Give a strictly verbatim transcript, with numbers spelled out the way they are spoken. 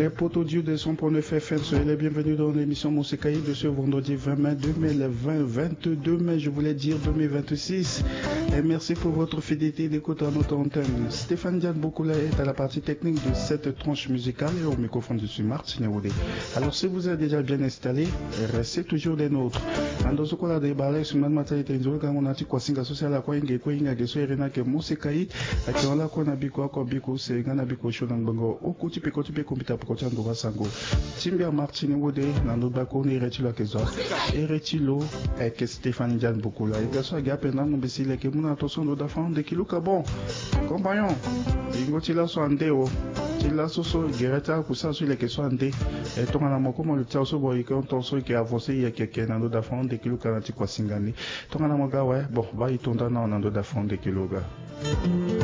Les poteaux dieux de son point de F M, soyez les bienvenus dans l'émission Moussékaï de ce vendredi vingt mai deux mille vingt, vingt-deux mai, je voulais dire deux mille vingt-six. Et merci pour votre fidélité d'écoute à notre antenne. Stéphane Diane Boukoula est à la partie technique de cette tranche musicale et au microphone de suis Martin Oudé. Alors si vous êtes déjà bien installé, restez toujours des nôtres. Ando sokola de balai suman matalité nzo kama nati kwa singa social kwa inge kwa inga geso irena ke Moussékaï akiola kwa na biko kwa biko se ngana biko shona bango okuti pe koti pe kompita pe koti ando basango Timbia Martin Oudé nando bako ni retilo kezo e retilo e ke Stéphane Diane Boukoula e gaso aga pe nando besile ke muna attention do dafan de kiluka bon compagnon ingo tila so andeo tila so so gereta kusa sur les questions ande e tonga na moko mo tsa so boy ke on tonso ke avancer ya ke ke nando dafan de kiluka na ti kwa singani tonga na moga ouais bon ba itonda na nando dafan de kiluka